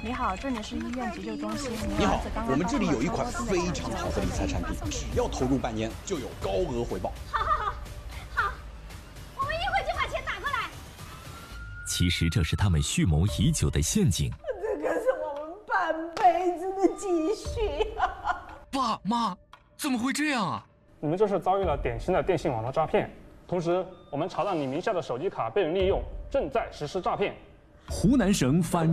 你好，这里是医院急救中心。 你好，我们这里有一款非常好的理财产品，只要投入半年就有高额回报。 好，我们一会就把钱打过来。 其实这是他们蓄谋已久的陷阱。 这可是我们半辈子的积蓄啊！ 爸妈，怎么会这样啊？ 你们这是遭遇了典型的电信网络诈骗。同时，我们查到你名下的手机卡被人利用，正在实施诈骗。 湖南省反